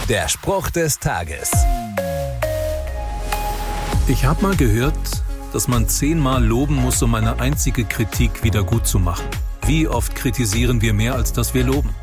Der Spruch des Tages. Ich habe mal gehört, dass man 10-mal loben muss, um eine einzige Kritik wieder gut zu machen. Wie oft kritisieren wir mehr, als dass wir loben?